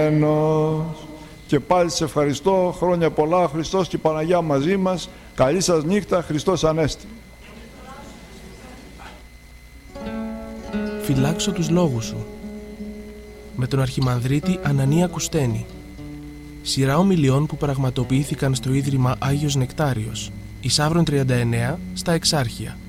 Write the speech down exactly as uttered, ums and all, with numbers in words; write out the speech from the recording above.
Και πάλι σε ευχαριστώ, χρόνια πολλά, Χριστός και η Παναγιά μαζί μας. Καλή σας νύχτα, Χριστός Ανέστη. Φυλάξω τους λόγους σου. Με τον Αρχιμανδρίτη Ανανία Κουστένη. Σειρά ομιλιών που πραγματοποιήθηκαν στο Ίδρυμα Άγιος Νεκτάριος, Ισαύρων τριάντα εννέα, στα Εξάρχεια.